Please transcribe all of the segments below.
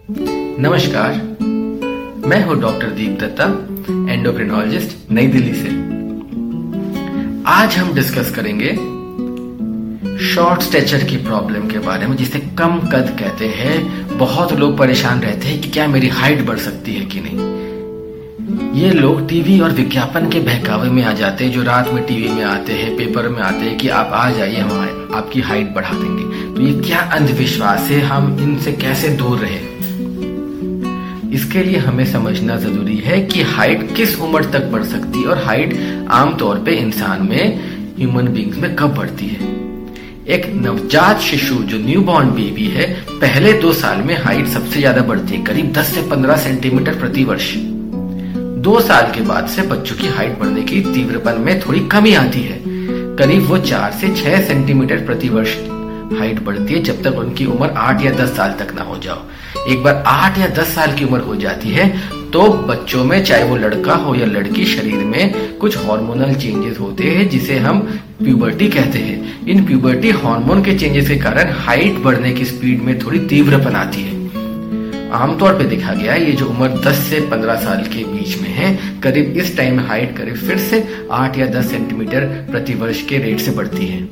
नमस्कार, मैं हूं डॉक्टर दीप दत्ता, एंडोक्रिनोलॉजिस्ट, नई दिल्ली से। आज हम डिस्कस करेंगे शॉर्ट स्टैचर की प्रॉब्लम के बारे में, जिसे कम कद कहते हैं। बहुत लोग परेशान रहते हैं कि क्या मेरी हाइट बढ़ सकती है कि नहीं। ये लोग टीवी और विज्ञापन के बहकावे में आ जाते हैं, जो रात में टीवी में आते हैं, पेपर में आते हैं कि आप आ जाइए, हम आपकी हाइट बढ़ा देंगे। तो ये क्या अंधविश्वास है, हम इनसे कैसे दूर रहे। इसके लिए हमें समझना जरूरी है कि हाइट किस उम्र तक बढ़ सकती है और हाइट आमतौर पे इंसान में, ह्यूमन बींग्स में कब बढ़ती है। एक नवजात शिशु जो न्यूबॉर्न बेबी है, पहले 2 साल में हाइट सबसे ज्यादा बढ़ती है, करीब 10 से 15 सेंटीमीटर प्रति वर्ष। 2 साल के बाद से बच्चों की हाइट बढ़ने की तीव्रपन में थोड़ी कमी आती है, करीब वो 4 से 6 सेंटीमीटर प्रति वर्ष हाइट बढ़ती है, जब तक उनकी उम्र 8 या 10 साल तक ना हो जाओ। एक बार 8 या 10 साल की उम्र हो जाती है तो बच्चों में, चाहे वो लड़का हो या लड़की, शरीर में कुछ हार्मोनल चेंजेस होते हैं जिसे हम प्यूबर्टी कहते हैं। इन प्यूबर्टी हार्मोन के चेंजेस के कारण हाइट बढ़ने की स्पीड में थोड़ी तीव्रपन आती है। आमतौर पे देखा गया है ये जो उम्र 10 से 15 साल के बीच में है, करीब इस टाइम हाइट करीब फिर से 8 या 10 सेंटीमीटर प्रति वर्ष के रेट से बढ़ती है।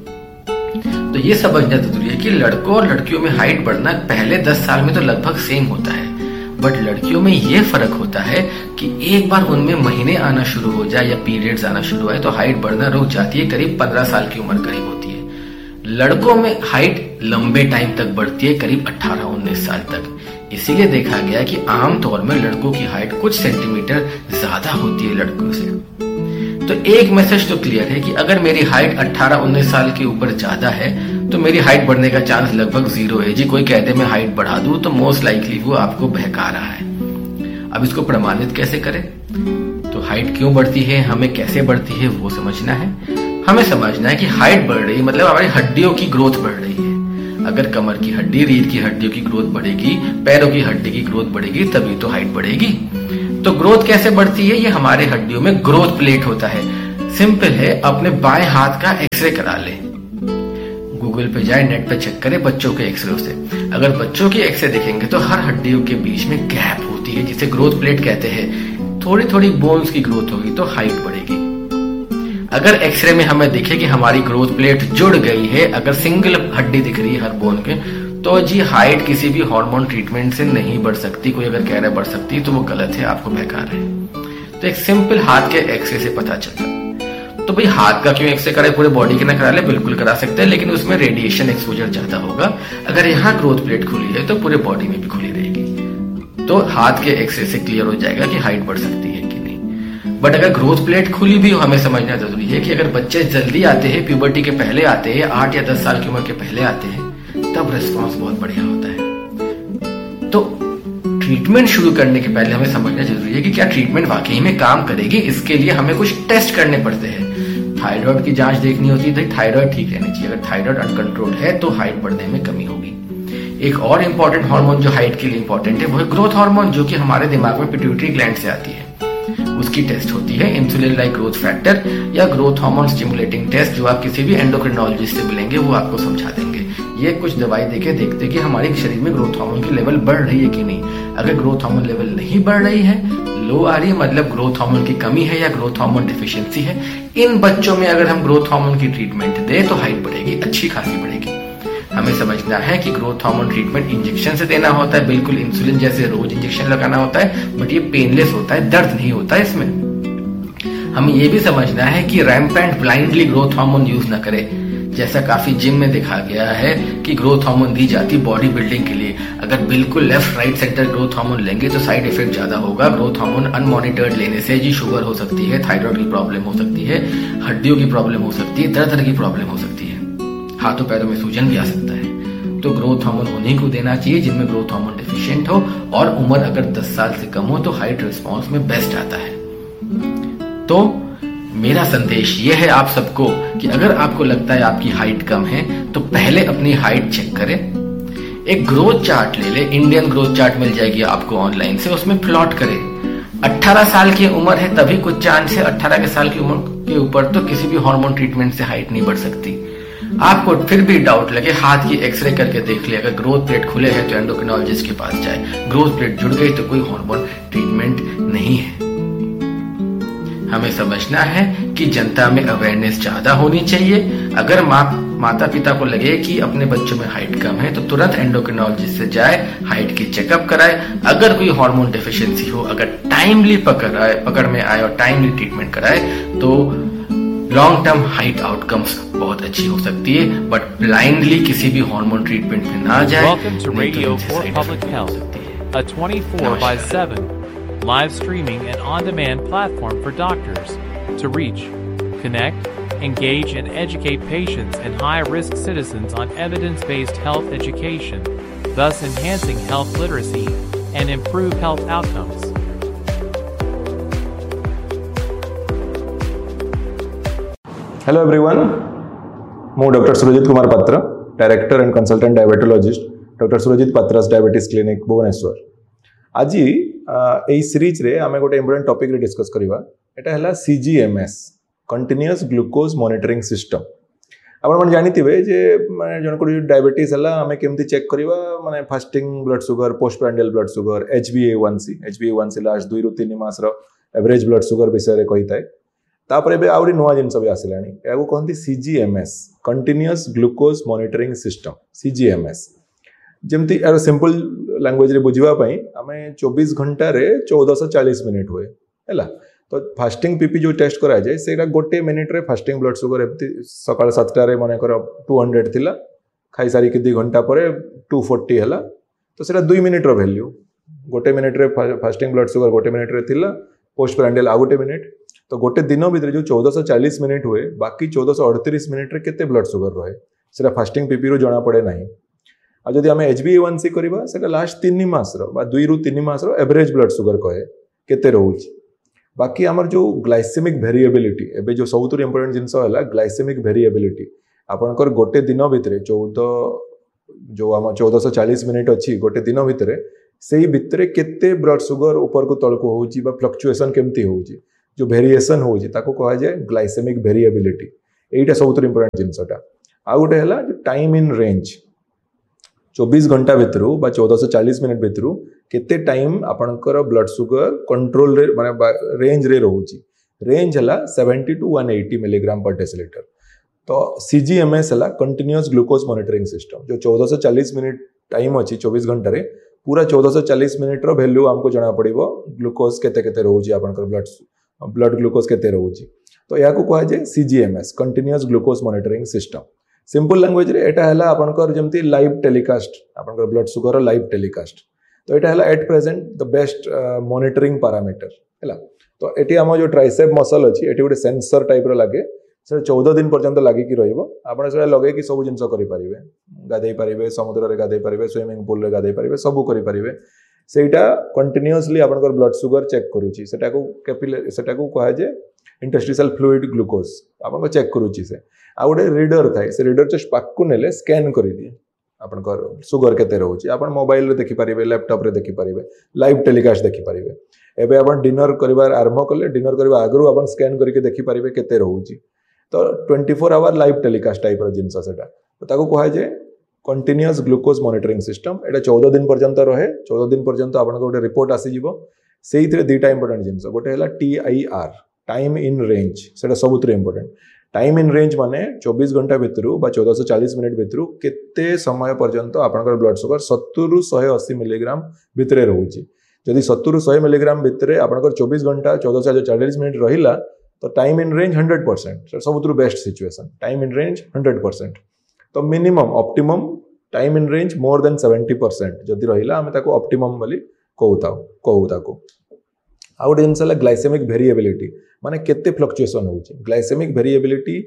तो ये समझना जरूरी है कि लड़कों और लड़कियों में हाइट बढ़ना पहले 10 साल में तो लगभग सेम होता है, बट लड़कियों में ये फर्क होता है कि एक बार उनमें महीने आना शुरू हो जाए या पीरियड्स आना शुरू हो तो हाइट बढ़ना रुक जाती है, करीब 15 साल की उम्र करीब होती है। लड़कों में हाइट लंबे टाइम तक बढ़ती है, करीब 18-19 साल तक। इसीलिए देखा गया कि आमतौर में लड़कों की हाइट कुछ सेंटीमीटर ज्यादा होती है लड़कों से। तो एक मैसेज तो क्लियर है कि अगर मेरी हाइट 18-19 साल के ऊपर ज्यादा है तो मेरी हाइट बढ़ने का चांस लगभग 0 है। जी कोई कहते मैं हाइट बढ़ा दूं तो मोस्ट लाइकली वो आपको बहका रहा है। अब इसको प्रमाणित कैसे करें? तो हाइट क्यों बढ़ती है, हमें कैसे बढ़ती है, वो समझना है। हमें समझना है कि हाइट बढ़ रही मतलब हमारी हड्डियों की ग्रोथ बढ़ रही है। अगर कमर की हड्डी, रीढ़ की हड्डियों की ग्रोथ बढ़ेगी, पैरों की हड्डी की ग्रोथ बढ़ेगी, तभी तो हाइट बढ़ेगी। तो ग्रोथ कैसे बढ़ती है? ये हमारे हड्डियों में ग्रोथ प्लेट होता है। सिंपल है, अपने बाएं हाथ का एक्सरे करा ले। गूगल पे जाए, नेट पे चेक करें बच्चों के एक्सरे से। अगर बच्चों की एक्सरे देखेंगे तो हर हड्डियों के बीच में गैप होती है, जिसे ग्रोथ प्लेट कहते हैं। थोड़ी थोड़ी बोन्स की ग्रोथ होगी तो हाइट बढ़ेगी। अगर एक्सरे में हमें दिखे कि हमारी ग्रोथ प्लेट जुड़ गई है, अगर सिंगल हड्डी दिख रही है हर बोन के, तो जी हाइट किसी भी हार्मोन ट्रीटमेंट से नहीं बढ़ सकती। कोई अगर कह रहा है बढ़ सकती तो वो गलत है, आपको बहका रहे हैं। तो एक सिंपल हाथ के एक्सरे से पता चलता है। तो भाई हाथ का क्यों एक्सरे कराए, पूरे बॉडी के ना करा ले? बिल्कुल करा सकते हैं, लेकिन उसमें रेडिएशन एक्सपोजर ज्यादा होगा। अगर यहाँ ग्रोथ प्लेट खुली है तो पूरे बॉडी में भी खुली रहेगी। तो हाथ के एक्सरे से क्लियर हो जाएगा कि हाइट बढ़ सकती है कि नहीं। बट अगर ग्रोथ प्लेट खुली भी हो, हमें समझना जरूरी है कि अगर बच्चे जल्दी आते हैं, प्यूबर्टी के पहले आते हैं, 8 या 10 साल की उम्र के पहले आते हैं, तब रिस्पॉन्स बहुत बढ़िया होता है। तो ट्रीटमेंट शुरू करने के पहले हमें समझना जरूरी है कि क्या ट्रीटमेंट वाकई में काम करेगी। इसके लिए हमें कुछ टेस्ट करने पड़ते हैं। थायराइड की जांच देखनी होती है, थायराइड ठीक रहनी चाहिए। अगर थायराइड अनकंट्रोल है तो हाइट बढ़ने में कमी होगी। एक और इंपॉर्टेंट हार्मोन जो हाइट के लिए इंपॉर्टेंट है वो है ग्रोथ हार्मोन, जो कि हमारे दिमाग में पिट्यूटरी ग्लैंड से आती है। उसकी टेस्ट होती है इंसुलिन लाइक ग्रोथ फैक्टर या ग्रोथ हार्मोन स्टिमुलेटिंग टेस्ट, जो आप किसी भी एंडोक्रिनोलॉजिस्ट से मिलेंगे वो आपको समझा देंगे। ये कुछ दवाई देके देखते कि हमारे शरीर में ग्रोथ हार्मोन की लेवल बढ़ रही है कि नहीं। अगर ग्रोथ हार्मोन लेवल नहीं बढ़ रही है, लो आ रही है, मतलब ग्रोथ हार्मोन की कमी है या ग्रोथ हार्मोन डिफिशियंसी है, इन बच्चों में अगर हम ग्रोथ हार्मोन की ट्रीटमेंट दें तो हाइट बढ़ेगी, अच्छी खासी बढ़ेगी। हमें समझना है कि ग्रोथ हार्मोन ट्रीटमेंट इंजेक्शन से देना होता है, बिल्कुल इंसुलिन जैसे रोज इंजेक्शन लगाना होता है, बट ये पेनलेस होता है, दर्द नहीं होता है इसमें। हमें ये भी समझना है कि rampant blindly growth hormone use ना करें, जैसा काफी जिम में देखा गया है कि ग्रोथ हार्मोन दी जाती बॉडी बिल्डिंग के लिए। अगर बिल्कुल left right centre growth hormone लेंगे तो साइड इफेक्ट ज्यादा होगा। ग्रोथ हार्मोन अनमॉनिटर्ड लेने से जी शुगर हो सकती है, थायराइड की प्रॉब्लम हो सकती है, हड्डियों की प्रॉब्लम हो सकती है, तरह तरह की प्रॉब्लम हो सकती है, हाथों पैरों में सूजन भी आ सकता है। तो ग्रोथ हार्मोन उन्हीं को देना चाहिए जिनमें ग्रोथ हार्मोन डिफिशिएंट हो, और उम्र अगर 10 साल से कम हो तो हाइट रिस्पॉन्स में बेस्ट आता है। तो मेरा संदेश यह है आप सबको कि अगर आपको लगता है आपकी हाइट कम है तो पहले अपनी हाइट चेक करें। एक ग्रोथ चार्ट ले ले, इंडियन ग्रोथ चार्ट मिल जाएगी आपको ऑनलाइन से, उसमें प्लॉट करें। 18 साल की उम्र है तभी कुछ चांस है, 18 के साल की उम्र के ऊपर तो किसी भी हार्मोन ट्रीटमेंट से हाइट नहीं बढ़ सकती। आपको फिर भी डाउट लगे, हाथ की एक्सरे करके देख ले, अगर ग्रोथ प्लेट खुले हैं तो एंडोक्रिनोलॉजिस्ट के पास जाए, ग्रोथ प्लेट जुड़ गई तो कोई हार्मोन ट्रीटमेंट नहीं है। हमें समझना है कि जनता में अवेयरनेस ज्यादा होनी चाहिए। अगर माता पिता को लगे कि अपने बच्चों में हाइट कम है तो तुरंत एंडोक्रिनोलॉजिस्ट से जाए, हाइट की चेकअप कराए। अगर कोई हार्मोन डेफिशिएंसी हो, अगर टाइमली पकड़ में आए और टाइमली ट्रीटमेंट कराए तो लॉन्ग टर्म हाइट आउटकम्स बहुत अच्छी हो सकती है। बट ब्लाइंडली किसी भी हार्मोन ट्रीटमेंट में ना जाए। Welcome to Radio for Public Health, a 24/7 live streaming and on-demand platform for doctors to reach, connect, engage, and educate patients and high-risk citizens on evidence-based health education, thus enhancing health literacy and improve health outcomes. Hello everyone, ମୁଁ doctor Surjit Kumar पात्र, director and consultant diabetologist, doctor Surjit पात्रास diabetes clinic Bhubaneswar. आज यही series रे आमे गोटे important topic रे discuss करबा। एटा हला CGMS, continuous glucose monitoring system. आपण मन जानिथिबे जे माने जन को डायबिटीज हला आमे केमती चेक करबा, माने fasting blood sugar, post prandial blood sugar, HbA1c last 2 रु 3 मास रो एवरेज ब्लड शुगर विषय रे कहिताय। तापर बे आउरी नुआ जिनस भी आसिलानी, एगो कहंती CGMS, continuous glucose monitoring system, CGMS। जेमती यार सिंपल लैंग्वेज रे बुझिबा पई हमें 24 घंटा रे 1440 मिनिट हुए हैला। तो फास्टिंग पीपी जो टेस्ट करा जाए सेटा गोटे मिनिट रे फास्टिंग ब्लड शुगर एमती सकाळ 7टा रे माने कर 200 थिला, खाई सारी के 2 घंटा परे 240 हैला। तो सेटा 2 मिनिट रो वैल्यू, गोटे मिनिट रे फास्टिंग ब्लड शुगर गोटे मिनिट रे थिला, पोस्ट प्रांडियल आ गोटे मिनिट। तो गोटे दिन भीतर जो 1440 मिनिट हुए, बाकी 1438 मिनिट रे केते ब्लड शुगर रहे सेटा फास्टिंग पीपी रो जणा पड़े नाही। आ जदि हमें HbA1c करबा सेटा लास्ट 3 मास रो बा 2 रु 3 मास रो एवरेज ब्लड शुगर कहे केते रहउची। बाकी हमर जो ग्लाइसेमिक वेरिएबिलिटी, एबे जो सबुतु इंपोर्टेंट जिंस हला ग्लाइसेमिक वेरिएबिलिटी। आपनकर गोटे दिन भीतर 1440 मिनिट अछि, गोटे दिन भीतर सेही भीतर केते ब्लड शुगर ऊपर को तळ को होउची बा फ्लक्चुएशन केमती होउची, जो वेरिएशन होउची ताको कहा जाय ग्लाइसेमिक वेरिएबिलिटी। एटा सबुतु इंपोर्टेंट जिंसटा। आ गोटे हला टाइम इन रेंज, 24 घंटा भीतर बा 1440 मिनिट भीतर केते टाइम आपनकर ब्लड शुगर कंट्रोल रे माने रेंज रे रहउची। रेंज हला 70 टू 180 मिलीग्राम पर डेसिलीटर। तो CGMS हला कंटीन्यूअस ग्लूकोज मॉनिटरिंग सिस्टम, जो 1440 मिनिट टाइम अछि 24 घंटा रे, पूरा 1440 मिनिट रो वैल्यू हमको जणा पड़िबो ग्लूकोज केते केते रहउची, आपनकर ब्लड ग्लूकोज केते रहउची। तो याको कहा जाय CGMS, continuous glucose monitoring system. Simple language रे एटा हला आपनकर जेमती लाइव टेलीकास्ट, आपनकर ब्लड शुगर लाइव टेलीकास्ट। तो एटा हला at present the best monitoring parameter हला। तो एटी हम जो ट्राइसेप मसल अछि, एटी गोटे सेंसर टाइप रो लागे, से 14 दिन पर्यंत लागि कि रहइबो। आपण से लगे कि सब जिंस करि परिबे, गाधै परिबे, समुद्र रे गाधै परिबे, स्विमिंग पूल रे गाधै परिबे, सब करि परिबे। सेटा कंटीन्यूअसली आपनकर ब्लड शुगर चेक करूची। सेटा को कहा जे इंटरस्टिशियल फ्लूइड ग्लूकोज आपन चेक करूची। से आ गोटे रीडर थाए, से रीडर जस्ट पाक नेले स्कैन करि दिए आपनकर शुगर केते रहउची। आपन मोबाइल रे देखि परिबे, लैपटॉप रे देखि परिबे, लाइव टेलीकास्ट देखि परिबे। एबे आपन डिनर करिवार आरंभ कले, डिनर करबा आगरु आपन स्कैन करिके देखि परिबे केते रहउची। तो 24 आवर लाइव टेलीकास्ट टाइप रो जिंस सेटा। तो ताको कहा जे कंटीन्यूअस ग्लूकोज मॉनिटरिंग सिस्टम। एटा 14 दिन पर्यंत रहे। 14 दिन पर्यंत आपन गोटे रिपोर्ट आसी जिवो। सेइथरे दुटा इंपोर्टेंट जिंस, गोटे हला TIR, टाइम इन रेंज। सेटा सबुतरे इंपोर्टेंट। टाइम इन रेंज माने 24 घंटा भीतर बा 1440 मिनिट भीतर केते समय पर्यंत आपनकर ब्लड शुगर 70 रु 180 मिलीग्राम भीतर रहउची। जदि 70 रु 100 मिलीग्राम भीतर आपनकर 24 घंटा 1440 मिनिट रहिला तो time in range 100%। सबुतु best situation, time in range 100%। तो minimum optimum time in range more than 70% जदि रहिला हमें ताको ऑप्टिमम बोली कहू ताको। आ गोटे जिनस ग्लाइसेमिक वेरिएबिलिटी, माने केते फ्लक्चुएशन होउची। ग्लाइसेमिक वेरिएबिलिटी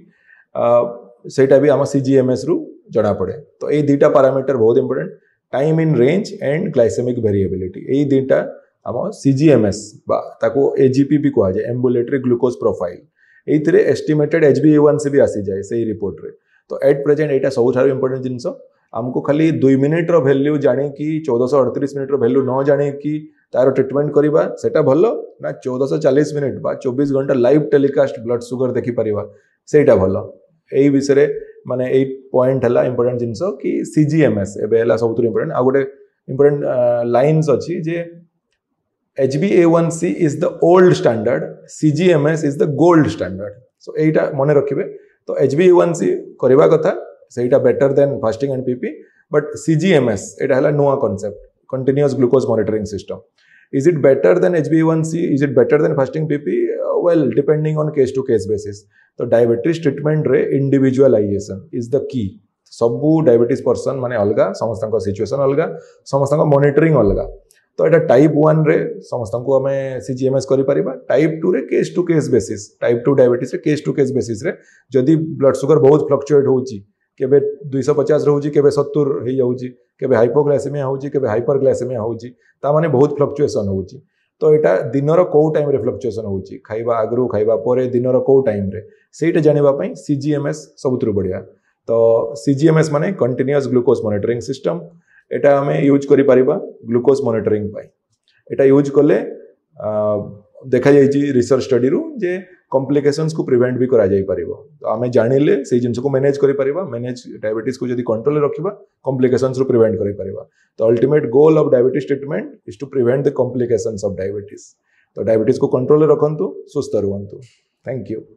सेटा भी आम CGMS रु जणा पड़े। तो ये दुटा पैरामीटर बहुत important, time in range and glycaemic variability. ये दुटा आम CGMS बा ताको AGP भी कहा जाए, ambulatory glucose profile. एइथिरे estimated HbA1c भी आसी जाए सही रिपोर्ट रे। तो एट प्रेजेंट एटा सबुठारु इंपोर्टेंट जिनस। हमको खाली 2 मिनिट रो वैल्यू जाने कि 1438 मिनिट रो वैल्यू न जाने कि तार ट्रीटमेंट करिबा सेटा भलो ना 1440 मिनिट बा 24 घंटा लाइव टेलीकास्ट ब्लड शुगर देखि परिबा सेटा भलो। एई विषय माने 8 पॉइंट है इंपोर्टेंट जिनस कि CGMS एबे है सब इंपोर्टेंट आ गोटे इंपोर्टेंट लाइन्स अच्छी जे HbA1c is the old standard, CGMS is the gold standard. So एटा मन रखिबे तो HbA1c करबा कथा सेटा better than fasting and PP but CGMS एटा हला नुआ concept continuous glucose monitoring system. Is it better than HbA1c? Is it better than fasting PP? Well, depending on case to case basis. तो diabetes treatment रे individualisation is the key. सबू diabetes person माने अलगा समस्त situation अलगा समस्त monitoring अलगा. तो एटा टाइप 1 रे समस्त को हमें CGMS करि परिबा. टाइप 2 रे case to case basis type 2 diabetes रे केस टू केस बेसिस रे जदी ब्लड शुगर बहुत फ्लक्चुएट होउची केबे 250 रहउची केबे 70 हे जाउची केबे हाइपोग्लाइसेमिया होउची केबे हाइपरग्लाइसेमिया होउची ता माने बहुत फ्लक्चुएशन होउची. तो एटा दिनर को टाइम रे फ्लक्चुएशन होउची खाइबा आगरु खाइबा परे दिनर को टाइम रे सेटा जानिबा पई CGMS सबुतरु बढ़िया. तो CGMS माने कंटीन्यूअस ग्लूकोज मॉनिटरिंग सिस्टम. एटा हमें यूज करि परिबा ग्लूकोज मॉनिटरिंग पाई. एटा यूज कले देखा जाइछि रिसर्च स्टडी रु जे कॉम्प्लिकेशंस को प्रिवेंट भी करा जाई परिबो. तो हमें जानिले से जिंस को मैनेज करि परिबा. मैनेज डायबिटीज को जदी कंट्रोल रखिबा कॉम्प्लिकेशंस रु प्रिवेंट करि परिबा. तो ultimate goal of diabetes treatment is to prevent the complications of diabetes. तो डायबिटीज को control रखंतु सुस्थ रहंतु. Thank you.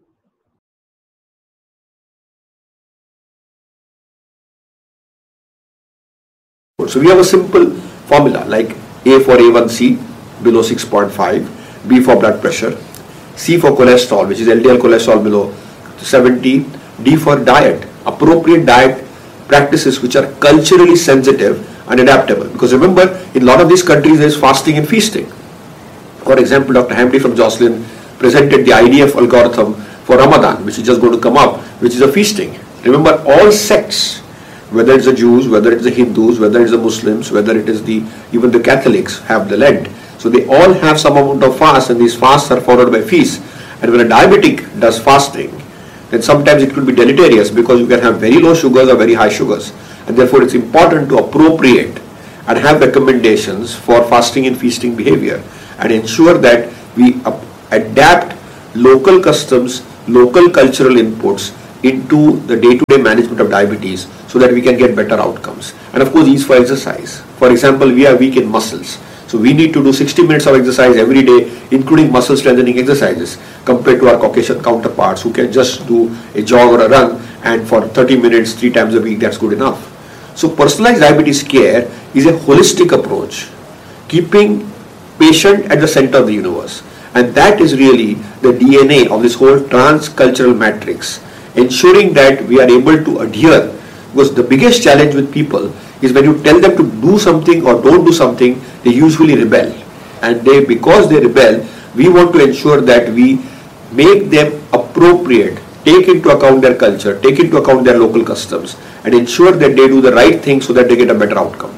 So we have a simple formula like A for A1C below 6.5, B for blood pressure, C for cholesterol, which is LDL cholesterol below 70, D for diet, appropriate diet practices which are culturally sensitive and adaptable. Because remember, in a lot of these countries there is fasting and feasting. For example, Dr. Hamdi from Jocelyn presented the IDF algorithm for Ramadan, which is just going to come up, which is a feasting. Remember, all sects, whether it's the Jews, whether it's the Hindus, whether it's the Muslims, whether it is even the Catholics have the Lent. So they all have some amount of fast, and these fasts are followed by feasts. And when a diabetic does fasting, then sometimes it could be deleterious because you can have very low sugars or very high sugars. And therefore it's important to appropriate and have recommendations for fasting and feasting behavior and ensure that we adapt local customs, local cultural inputs into the day-to-day management of diabetes so that we can get better outcomes. And of course, these for exercise. For example, we are weak in muscles. So we need to do 60 minutes of exercise every day, including muscle strengthening exercises, compared to our Caucasian counterparts who can just do a jog or a run, and for 30 minutes, 3 times a week, that's good enough. So personalized diabetes care is a holistic approach, keeping patient at the center of the universe. And that is really the DNA of this whole trans-cultural matrix, ensuring that we are able to adhere. Because the biggest challenge with people is when you tell them to do something or don't do something, they usually rebel. And because they rebel, we want to ensure that we make them appropriate, take into account their culture, take into account their local customs, and ensure that they do the right thing so that they get a better outcome.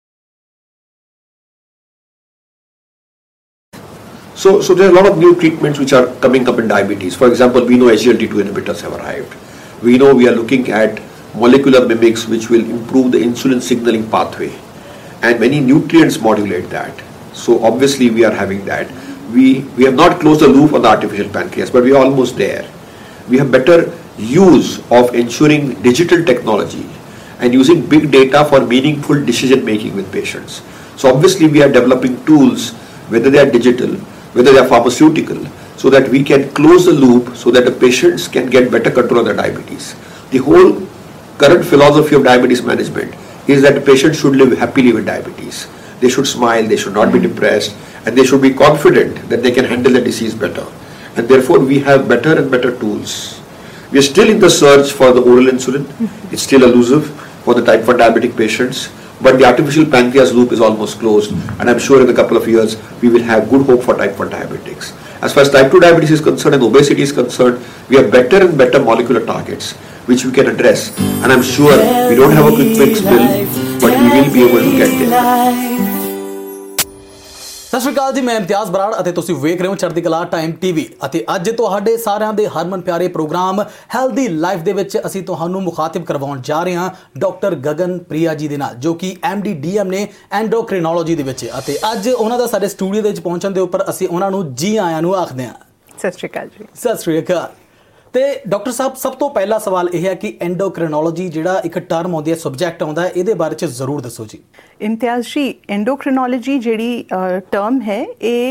So there are a lot of new treatments which are coming up in diabetes. For example, we know SGLT2 inhibitors have arrived. We know we are looking at molecular mimics which will improve the insulin signaling pathway, and many nutrients modulate that. So obviously we are having that. We have not closed the loop on the artificial pancreas, but we are almost there. We have better use of ensuring digital technology and using big data for meaningful decision making with patients. So obviously we are developing tools, whether they are digital, whether they are pharmaceutical, so that we can close the loop so that the patients can get better control of their diabetes. The whole current philosophy of diabetes management is that the patient should live happily with diabetes. They should smile, they should not be depressed, and they should be confident that they can handle the disease better. And therefore we have better and better tools. We are still in the search for the oral insulin. It's still elusive for the type 1 diabetic patients, but the artificial pancreas loop is almost closed, and I'm sure in a couple of years we will have good hope for type 1 diabetics. As far as type 2 diabetes is concerned and obesity is concerned, we have better and better molecular targets which we can address, and I'm sure we don't have a quick fix pill, but we will be able to get there. ਸਤਿ ਸ਼੍ਰੀ ਅਕਾਲ ਜੀ, ਮੈਂ ਇਮਤਿਆਜ਼ ਬਰਾੜ ਅਤੇ ਤੁਸੀਂ ਵੇਖ ਰਹੇ ਹੋ ਚੜ੍ਹਦੀ ਕਲਾ ਟਾਈਮ TV। ਅਤੇ ਅੱਜ ਤੁਹਾਡੇ ਸਾਰਿਆਂ ਦੇ ਹਰਮਨ ਪਿਆਰੇ ਪ੍ਰੋਗਰਾਮ ਹੈਲਦੀ ਲਾਈਫ ਦੇ ਵਿੱਚ ਅਸੀਂ ਤੁਹਾਨੂੰ ਮੁਖਾਤਿਬ ਕਰਵਾਉਣ ਜਾ ਰਹੇ ਹਾਂ ਡਾਕਟਰ ਗਗਨ ਪ੍ਰਿਆ ਜੀ ਦੇ ਨਾਲ, ਜੋ ਕਿ MD DM ਨੇ ਐਂਡੋਕ੍ਰਿਨੋਲੋਜੀ ਦੇ ਵਿੱਚ। ਅਤੇ ਅੱਜ ਉਹਨਾਂ ਦਾ ਸਾਡੇ ਸਟੂਡੀਓ ਦੇ ਵਿੱਚ ਪਹੁੰਚਣ ਦੇ ਉੱਪਰ ਅਸੀਂ ਉਹਨਾਂ ਨੂੰ ਜੀ ਆਇਆਂ ਨੂੰ ਆਖਦੇ ਹਾਂ। ਸਤਿ ਸ਼੍ਰੀ ਅਕਾਲ ਜੀ। ਸਤਿ ਸ਼੍ਰੀ ਅਕਾਲ। ਤੇ ਡਾਕਟਰ ਸਾਹਿਬ ਸਭ ਤੋਂ ਪਹਿਲਾ ਸਵਾਲ ਇਹ ਹੈ ਕਿ ਐਂਡੋਕ੍ਰਿਨੋਲੋਜੀ ਜਿਹੜਾ ਇੱਕ ਟਰਮ ਆਉਂਦੀ ਹੈ, ਸਬਜੈਕਟ ਆਉਂਦਾ ਹੈ, ਇਹਦੇ ਬਾਰੇ 'ਚ ਜ਼ਰੂਰ ਦੱਸੋ ਜੀ। ਇਮਤਿਆਜ਼ ਜੀ, ਐਂਡੋਕ੍ਰਿਨੋਲੋਜੀ ਜਿਹੜੀ ਟਰਮ ਹੈ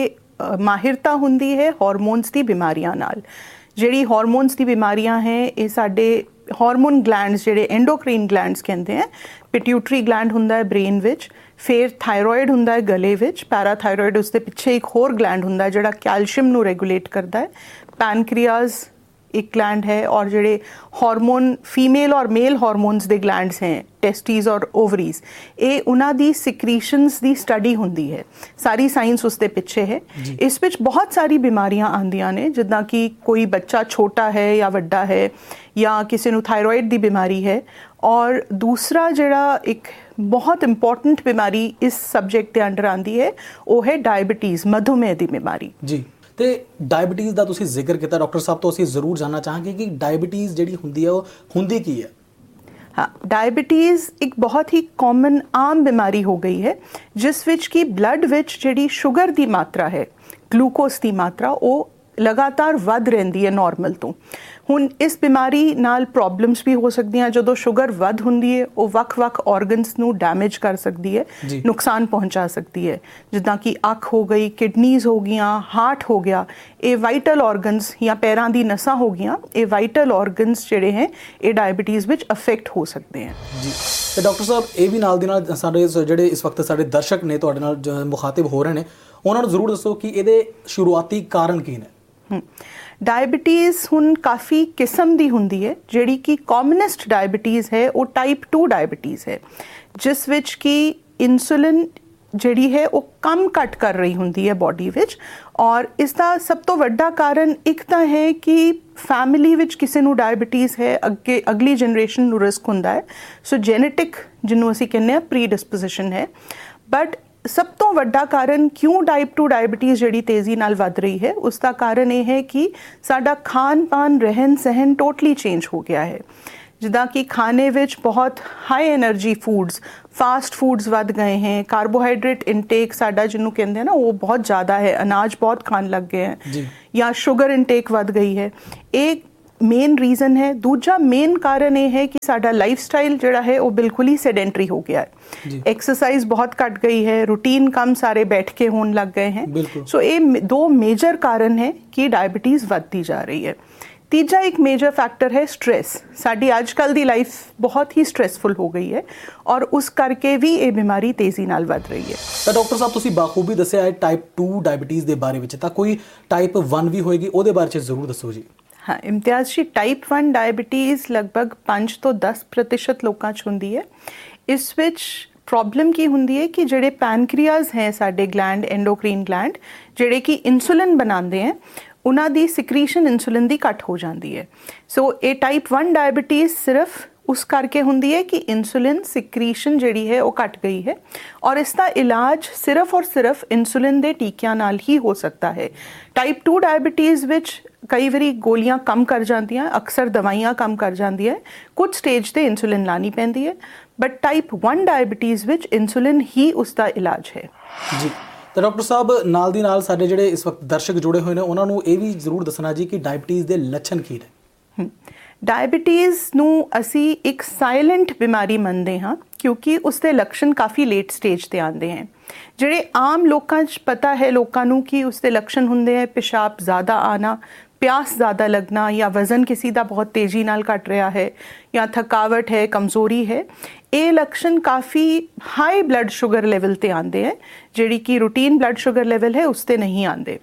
ਇਹ ਮਾਹਿਰਤਾ ਹੁੰਦੀ ਹੈ ਹਾਰਮੋਨਸ ਦੀ ਬਿਮਾਰੀਆਂ ਨਾਲ। ਜਿਹੜੀ ਹਾਰਮੋਨਸ ਦੀ ਬਿਮਾਰੀਆਂ ਹੈ ਇਹ ਸਾਡੇ ਹਾਰਮੋਨ ਗਲੈਂਡਸ ਜਿਹੜੇ ਐਂਡੋਕ੍ਰੀਨ ਗਲੈਂਡਸ ਕਹਿੰਦੇ ਆ। ਪਿਟਿਊਟਰੀ ਗਲੈਂਡ ਹੁੰਦਾ ਹੈ ਬ੍ਰੇਨ ਵਿੱਚ, ਫਿਰ ਥਾਇਰੋਇਡ ਹੁੰਦਾ ਹੈ ਗਲੇ ਵਿੱਚ, ਪੈਰਾਥਾਇਰੋਇਡ ਉਸ ਦੇ ਪਿੱਛੇ ਇੱਕ ਹੋਰ ਗਲੈਂਡ ਹੁੰਦਾ ਜਿਹੜਾ ਕੈਲਸ਼ੀਅਮ ਨੂੰ ਰੈਗੂਲੇਟ ਕਰਦਾ ਹੈ, ਪੈਨਕ੍ਰੀਆਸ एक ग्लैंड है, और जेडे हार्मोन फीमेल और मेल हार्मोन्स दे ग्लैंड्स हैं टेस्टीज और ओवरीज, ये उन्हां दी सिक्रीशंस दी स्टडी हुंदी है। सारी साइंस उसके पिछे है। इस विच बहुत सारी बीमारियां आंदियां ने, जिद्दां कि कोई बच्चा छोटा है या वड्डा है या किसी नूं थायरॉइड दी बीमारी है। और दूसरा जिहड़ा एक बहुत इंपॉर्टेंट बीमारी इस सब्जेक्ट के अंडर आंदी है वो है डायबिटीज़, मधुमेह दी बीमारी जी। ਤੇ ਡਾਇਬਟੀਜ਼ ਦਾ ਤੁਸੀਂ ਜ਼ਿਕਰ ਕੀਤਾ ਡਾਕਟਰ ਸਾਹਿਬ ਤੋਂ, ਅਸੀਂ ਜ਼ਰੂਰ ਜਾਣਨਾ ਚਾਹਾਂਗੇ ਕਿ ਡਾਇਬਟੀਜ਼ ਜਿਹੜੀ ਹੁੰਦੀ ਹੈ ਉਹ ਹੁੰਦੀ ਕੀ ਹੈ? हाँ, डायबिटीज़ एक बहुत ही कॉमन आम बीमारी हो गई है जिस विच कि ब्लड विच जिहड़ी शुगर दी मात्रा है, ग्लूकोज की मात्रा वो लगातार वध रहिंदी है नॉर्मल तो। ਹੁਣ ਇਸ ਬਿਮਾਰੀ ਨਾਲ ਪ੍ਰੋਬਲਮਸ ਵੀ ਹੋ ਸਕਦੀਆਂ। ਜਦੋਂ ਸ਼ੂਗਰ ਵੱਧ ਹੁੰਦੀ ਹੈ ਉਹ ਵੱਖ-ਵੱਖ ਆਰਗਨਸ ਨੂੰ ਡੈਮੇਜ ਕਰ ਸਕਦੀ ਹੈ, ਨੁਕਸਾਨ ਪਹੁੰਚਾ ਸਕਦੀ ਹੈ, ਜਿੱਦਾਂ ਕਿ ਅੱਖ ਹੋ ਗਈ, ਕਿਡਨੀਜ਼ ਹੋ ਗਈਆਂ, ਹਾਰਟ ਹੋ ਗਿਆ। ਇਹ ਵਾਈਟਲ ਆਰਗਨਸ ਜਾਂ ਪੈਰਾਂ ਦੀ ਨਸਾਂ ਹੋ ਗਈਆਂ, ਇਹ ਵਾਈਟਲ ਆਰਗਨਸ ਜਿਹੜੇ ਹੈ ਇਹ ਡਾਇਬਟੀਜ਼ ਵਿੱਚ ਅਫੈਕਟ ਹੋ ਸਕਦੇ ਹਨ ਜੀ। ਤੇ ਡਾਕਟਰ ਸਾਹਿਬ ਇਹ ਵੀ ਨਾਲ ਦੀ ਨਾਲ ਸਾਡੇ ਜਿਹੜੇ ਇਸ ਵਕਤ ਸਾਡੇ ਦਰਸ਼ਕ ਨੇ ਤੁਹਾਡੇ ਨਾਲ ਮੁਖਾਤਿਬ ਹੋ ਰਹੇ ਨੇ, ਉਹਨਾਂ ਨੂੰ ਜ਼ਰੂਰ ਦੱਸੋ ਕਿ ਇਹਦੇ ਸ਼ੁਰੂਆਤੀ ਕਾਰਨ ਕੀ ਨੇ। डायबिटीज़ हुण काफ़ी किस्म दी हुंदी है। जिहड़ी कि कॉमनस्ट डायबिटीज़ है वो टाइप 2 डायबिटीज़ है, जिस विच कि इंसुलिन जिहड़ी है वो कम घट कर रही हुंदी है बॉडी विच। और इसका सब तो वड्डा कारण एक तो है कि फैमिली विच किसी नूं डायबिटीज़ है, अगे अगली जनरेशन नूं रिस्क हुंदा है। सो जेनेटिक जिन्हों असीं कहने प्री डिस्पोजिशन है। बट सब तो वड्डा कारण क्यों टाइप 2 डायबिटीज़ जिहड़ी तेज़ी नाल वध रही है, उसका कारण ये है कि साडा खान पान रहन सहन टोटली चेंज हो गया है। जिदा कि खाने विच बहुत high energy foods, fast foods वध गए हैं, कार्बोहाइड्रेट इनटेक साडा जिन्हों कहते हैं ना वो बहुत ज़्यादा है, अनाज बहुत खान लग गए हैं, या शुगर इनटेक वध गई है। एक मेन रीज़न है। दूजा मेन कारण ये है कि साडा लाइफ स्टाइल जिहड़ा है वो बिल्कुल ही सेडेंटरी हो गया है। एक्सरसाइज बहुत घट गई है, रूटीन काम सारे बैठ के होने लग गए हैं। सो ये दो मेजर कारण है कि डायबिटीज़ बढ़ती जा रही है। तीजा एक मेजर फैक्टर है स्ट्रेस। साडी आजकल दी लाइफ बहुत ही स्ट्रेसफुल हो गई है और उस करके भी ये बीमारी तेज़ी नाल वध रही है। तो डॉक्टर साहब तुसीं बाखूबी दस्सिया है टाइप 2 डायबिटीज़ के बारे में, तो कोई टाइप 1 भी होएगी, ਉਹਦੇ ਬਾਰੇ ਚ ਜ਼ਰੂਰ ਦੱਸੋ ਜੀ। हाँ, इम्तियाज़ जी, टाइप 1 डायबिटीज़ लगभग 5 ਤੋਂ 10% लोगों च हुंदी है। इस विच प्रॉब्लम की हुंदी है कि जिहड़े पैनक्रियाज हैं साडे ग्लैंड, एंडोक्रीन ग्लैंड, जिहड़े कि इंसुलिन बनाते हैं, उन्हां दी सिक्रीशन इंसुलिन दी घट हो जाती है। सो ये टाइप 1 डायबिटीज़ सिर्फ उस करके हुंदी है कि इंसुलिन सिक्रीशन जिहड़ी है वो घट गई है, और इसका इलाज सिर्फ और सिर्फ इंसुलिन दे टीकियां नाल ही हो सकता है। टाइप 2 डायबिटीज़ विच कई बारी गोलियां कम कर जांदियां, अक्सर दवाइयां कम कर जांदियां, कुछ स्टेज ते इंसुलिन लानी पैंदी है। But type 1 diabetes which insulin ही उसका इलाज है जी। तो डॉक्टर साहब नाल दी नाल साडे जिहड़े इस वक्त दर्शक जुड़े हुए हैं उन्हां नूं ये भी जरूर दसना जी कि डायबिटीज़ दे लक्षण की ने। डायबिटीज़ नूं असी एक साइलेंट बीमारी मनते हाँ, क्योंकि उसके लक्षण काफ़ी लेट स्टेज ते आते हैं। जिहड़े आम लोकां च पता है लोकां नूं कि उसके लक्षण हुंदे हैं पेशाब ज़्यादा आना, प्यास ज़्यादा लगना, या वज़न किसी का बहुत तेज़ी नाल घट रहा है, या थकावट है, कमज़ोरी है। ये लक्षण काफ़ी हाई ब्लड शुगर लेवल ते आते हैं, जिहड़ी कि रूटीन ब्लड शुगर लेवल है उसते नहीं आते।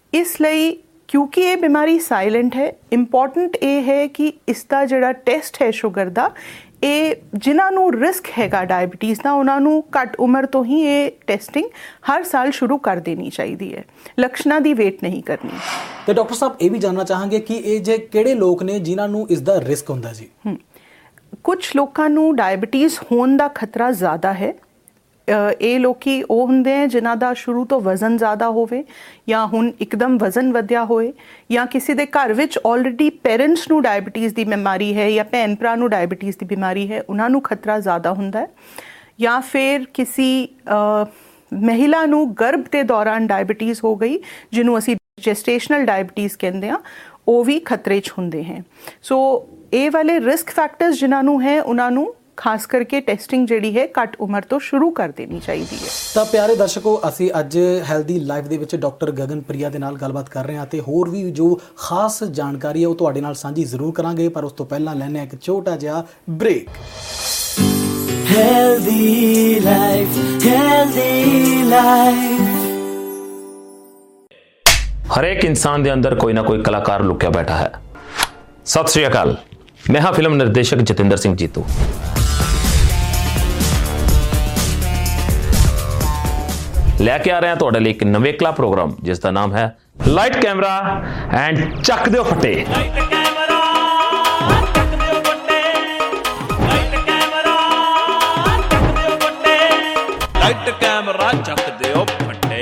इसलिए क्योंकि ये बीमारी साइलेंट है, इंपॉर्टेंट ये है कि इसका जिहड़ा टेस्ट है शुगर का, ये जिन्हां नूं रिस्क हैगा डायबिटीज़ का उन्हां नूं घट उम्र तो ही ये टेस्टिंग हर साल शुरू कर देनी चाहिए है, लक्षणां दी वेट नहीं करनी। तो डॉक्टर साहब ये भी जानना चाहांगे कि ये जे किहड़े लोग ने जिन्हां नूं इसका रिस्क हुंदा जी? कुछ लोगों नूं डायबिटीज़ होने का खतरा ज़्यादा है। ਇਹ ਲੋਕੀ ਉਹ ਹੁੰਦੇ हैं ਜਿਨ੍ਹਾਂ ਦਾ ਸ਼ੁਰੂ ਤੋਂ ਵਜ਼ਨ ਜ਼ਿਆਦਾ ਹੋਵੇ, ਜਾਂ ਹੁਣ ਇੱਕਦਮ ਵਜ਼ਨ ਵਧਿਆ ਹੋਏ, ਜਾਂ ਕਿਸੇ ਦੇ ਘਰ ਵਿੱਚ ਆਲਰੇਡੀ ਪੇਰੈਂਟਸ ਨੂੰ ਡਾਇਬੀਟੀਜ਼ ਦੀ ਬਿਮਾਰੀ ਹੈ, ਜਾਂ ਭੈਣ ਭਰਾ ਨੂੰ ਡਾਇਬੀਟੀਜ਼ ਦੀ ਬਿਮਾਰੀ ਹੈ, ਉਹਨਾਂ ਨੂੰ ਖਤਰਾ ਜ਼ਿਆਦਾ ਹੁੰਦਾ ਹੈ। ਜਾਂ ਫਿਰ ਕਿਸੇ ਮਹਿਲਾ ਨੂੰ ਗਰਭ ਦੇ ਦੌਰਾਨ ਡਾਇਬੀਟੀਜ਼ ਹੋ ਗਈ, ਜਿਹਨੂੰ ਅਸੀਂ ਜੈਸਟੇਸ਼ਨਲ ਡਾਇਬੀਟੀਜ਼ ਕਹਿੰਦੇ ਹਾਂ, ਉਹ ਵੀ ਖਤਰੇ 'ਚ ਹੁੰਦੇ ਹੈ। ਸੋ ਇਹ ਵਾਲੇ ਰਿਸਕ ਫੈਕਟਰਸ ਜਿਨ੍ਹਾਂ ਨੂੰ ਹੈ ਉਹਨਾਂ ਨੂੰ ਖਾਸ ਕਰਕੇ ਟੈਸਟਿੰਗ ਜਿਹੜੀ ਹੈ ਘੱਟ ਉਮਰ ਤੋਂ ਸ਼ੁਰੂ ਕਰ ਦੇਣੀ ਚਾਹੀਦੀ ਹੈ। ਤਾਂ ਪਿਆਰੇ ਦਰਸ਼ਕੋ, ਅਸੀਂ ਅੱਜ ਹੈਲਦੀ ਲਾਈਫ ਦੇ ਵਿੱਚ ਡਾਕਟਰ ਗਗਨ ਪ੍ਰਿਆ ਦੇ ਨਾਲ ਗੱਲਬਾਤ ਕਰ ਰਹੇ ਹਾਂ ਤੇ ਹੋਰ ਵੀ ਜੋ ਖਾਸ ਜਾਣਕਾਰੀ ਹੈ ਉਹ ਤੁਹਾਡੇ ਨਾਲ ਸਾਂਝੀ ਜ਼ਰੂਰ ਕਰਾਂਗੇ, ਪਰ ਉਸ ਤੋਂ ਪਹਿਲਾਂ ਲੈਣੇ ਇੱਕ ਛੋਟਾ ਜਿਹਾ break. Healthy life, healthy life. ਹਰੇਕ ਇਨਸਾਨ ਦੇ ਅੰਦਰ ਕੋਈ ਨਾ ਕੋਈ ਕਲਾਕਾਰ ਲੁਕਿਆ ਬੈਠਾ ਹੈ। ਸਤਿ ਸ਼੍ਰੀ ਅਕਾਲ, ਮੈਂ ਹਾਂ ਫਿਲਮ ਨਿਰਦੇਸ਼ਕ ਜਤਿੰਦਰ ਸਿੰਘ ਜੀਤੂ। ਲੈ ਕੇ ਆ ਰਹੇ ਹਾਂ ਤੁਹਾਡੇ ਲਈ ਇੱਕ ਨਵੇਕਲਾ ਪ੍ਰੋਗਰਾਮ ਜਿਸ ਦਾ ਨਾਮ ਹੈ ਲਾਈਟ ਕੈਮਰਾ ਐਂਡ ਚੱਕ ਦਿਓ ਫੱਟੇ। ਲਾਈਟ ਕੈਮਰਾ ਚੱਕ ਦਿਓ ਫੱਟੇ।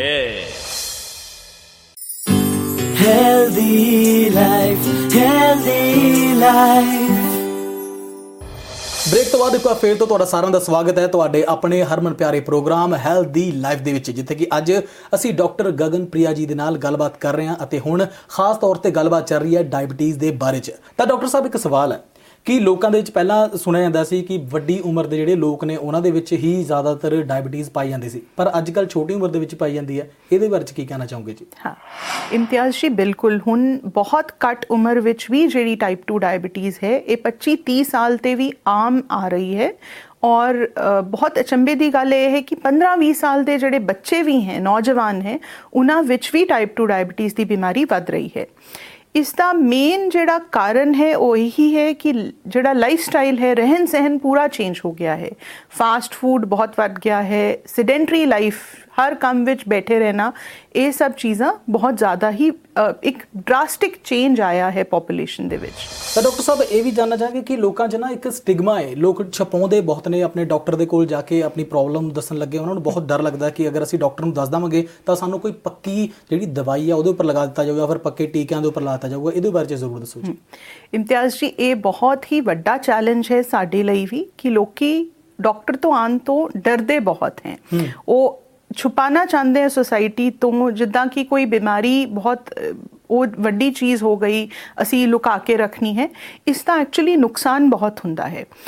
Healthy life, healthy life. Break ਤੋਂ ਬਾਅਦ ਇੱਕ ਵਾਰ ਫੇਰ ਤੋਂ ਤੁਹਾਡਾ ਸਾਰਿਆਂ ਦਾ ਸਵਾਗਤ ਹੈ ਤੁਹਾਡੇ ਆਪਣੇ ਹਰਮਨ ਪਿਆਰੇ ਪ੍ਰੋਗਰਾਮ ਹੈਲਦੀ ਲਾਈਫ ਦੇ ਵਿੱਚ, ਜਿੱਥੇ ਕਿ ਅੱਜ ਅਸੀਂ ਡਾਕਟਰ ਗਗਨ ਪ੍ਰਿਆ ਜੀ ਦੇ ਨਾਲ ਗੱਲਬਾਤ ਕਰ ਰਹੇ ਹਾਂ ਅਤੇ ਹੁਣ ਖਾਸ ਤੌਰ ਤੇ ਗੱਲਬਾਤ ਚੱਲ ਰਹੀ ਹੈ ਡਾਇਬਟੀਜ਼ ਦੇ ਬਾਰੇ 'ਚ। ਤਾਂ ਡਾਕਟਰ ਸਾਹਿਬ, ਇੱਕ ਸਵਾਲ ਹੈ ਕਿ ਲੋਕਾਂ ਦੇ ਵਿੱਚ ਪਹਿਲਾਂ ਸੁਣਿਆ ਜਾਂਦਾ ਸੀ ਕਿ ਵੱਡੀ ਉਮਰ ਦੇ ਜਿਹੜੇ ਲੋਕ ਨੇ ਉਹਨਾਂ ਦੇ ਵਿੱਚ ਹੀ ਜ਼ਿਆਦਾਤਰ ਡਾਇਬਟੀਜ਼ ਪਾਈ ਜਾਂਦੀ ਸੀ, ਪਰ ਅੱਜ ਕੱਲ੍ਹ ਛੋਟੀ ਉਮਰ ਦੇ ਵਿੱਚ ਪਾਈ ਜਾਂਦੀ ਹੈ। ਇਹਦੇ ਬਾਰੇ 'ਚ ਕੀ ਕਹਿਣਾ ਚਾਹੋਗੇ ਜੀ? ਹਾਂ ਇਮਤਿਆਜ਼ ਜੀ, ਬਿਲਕੁਲ ਹੁਣ ਬਹੁਤ ਘੱਟ ਉਮਰ ਵਿੱਚ ਵੀ ਜਿਹੜੀ ਟਾਈਪ 2 ਡਾਇਬਟੀਜ਼ ਹੈ ਇਹ 25-30 ਸਾਲ ਤੇ ਵੀ ਆਮ ਆ ਰਹੀ ਹੈ। ਔਰ ਬਹੁਤ ਅਚੰਭੇ ਦੀ ਗੱਲ ਇਹ ਹੈ ਕਿ 15-20 ਸਾਲ ਦੇ ਜਿਹੜੇ ਬੱਚੇ ਵੀ ਹੈ, ਨੌਜਵਾਨ ਹੈ, ਉਹਨਾਂ ਵਿੱਚ ਵੀ ਟਾਈਪ 2 ਡਾਇਬਟੀਜ਼ ਦੀ ਬਿਮਾਰੀ ਵੱਧ ਰਹੀ ਹੈ। ਇਸ ਦਾ ਮੇਨ ਜਿਹੜਾ ਕਾਰਨ ਹੈ ਉਹ ਇਹੀ ਹੈ ਕਿ ਜਿਹੜਾ ਲਾਈਫ ਸਟਾਈਲ ਹੈ, ਰਹਿਣ ਸਹਿਣ ਪੂਰਾ ਚੇਂਜ ਹੋ ਗਿਆ ਹੈ। ਫਾਸਟ ਫੂਡ ਬਹੁਤ ਵੱਧ ਗਿਆ ਹੈ, ਸਿਡੈਂਟਰੀ ਲਾਈਫ, ਹਰ ਕੰਮ ਵਿੱਚ ਬੈਠੇ ਰਹਿਣਾ, ਇਹ ਸਭ ਚੀਜ਼ਾਂ ਬਹੁਤ ਜ਼ਿਆਦਾ ਹੀ ਇੱਕ ਡਰਾਸਟਿਕ ਚੇਂਜ ਆਇਆ ਹੈ ਪੋਪੂਲੇਸ਼ਨ ਦੇ ਵਿੱਚ। ਤਾਂ ਡਾਕਟਰ ਸਾਹਿਬ, ਇਹ ਵੀ ਜਾਣਨਾ ਚਾਹਾਂਗੇ ਕਿ ਲੋਕਾਂ 'ਚ ਨਾ ਇੱਕ ਸਟਿਗਮਾ ਹੈ, ਲੋਕ ਛਪਾਉਂਦੇ ਬਹੁਤ ਨੇ ਆਪਣੇ ਡਾਕਟਰ ਦੇ ਕੋਲ ਜਾ ਕੇ ਆਪਣੀ ਪ੍ਰੋਬਲਮ ਦੱਸਣ ਲੱਗੇ। ਉਹਨਾਂ ਨੂੰ ਬਹੁਤ ਡਰ ਲੱਗਦਾ ਕਿ ਅਗਰ ਅਸੀਂ ਡਾਕਟਰ ਨੂੰ ਦੱਸ ਦੇਵਾਂਗੇ ਤਾਂ ਸਾਨੂੰ ਕੋਈ ਪੱਕੀ ਜਿਹੜੀ ਦਵਾਈ ਆ ਉਹਦੇ ਉੱਪਰ ਲਗਾ ਦਿੱਤਾ ਜਾਊਗਾ, ਫਿਰ ਪੱਕੇ ਟੀਕਿਆਂ ਦੇ ਉੱਪਰ ਲਾ ਦਿੱਤਾ ਜਾਊਗਾ। ਇਹਦੇ ਬਾਰੇ 'ਚ ਜ਼ਰੂਰ ਦੱਸੋ ਜੀ। ਇਮਤਿਆਜ਼ ਜੀ, ਇਹ ਬਹੁਤ ਹੀ ਵੱਡਾ ਚੈਲੰਜ ਹੈ ਸਾਡੇ ਲਈ ਵੀ ਕਿ ਲੋਕੀ ਡਾਕਟਰ ਤੋਂ ਆਉਣ ਤੋਂ ਡਰਦੇ ਬਹੁਤ ਹੈ। ਉਹ ਛੁਪਾਣਾ ਚਾਹੁੰਦੇ हैं सोसाइटी तो, जिद्दां कि कोई बीमारी बहुत ਉਹ ਵੱਡੀ ਚੀਜ਼ ਹੋ ਗਈ ਅਸੀਂ ਲੁਕਾ ਕੇ ਰੱਖਣੀ ਹੈ। ਇਸ ਦਾ ਐਕਚੁਅਲੀ ਨੁਕਸਾਨ ਬਹੁਤ ਹੁੰਦਾ ਹੈ।